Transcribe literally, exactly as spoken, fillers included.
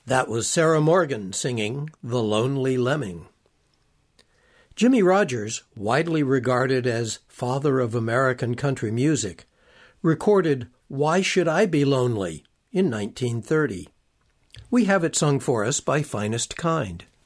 That was Sarah Morgan singing The Lonely Lemming. Jimmie Rodgers, widely regarded as father of American country music, recorded Why Should I Be Lonely in nineteen thirty. We have it sung for us by Finest Kind.